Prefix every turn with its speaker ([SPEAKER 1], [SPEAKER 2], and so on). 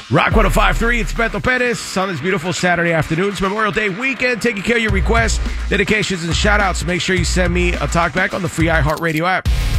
[SPEAKER 1] Rock 105.3, it's Beto Perez on this beautiful Saturday afternoon. It's Memorial Day weekend, taking care of your requests, dedications, and shout-outs. Make sure you send me a talkback on the free iHeartRadio app.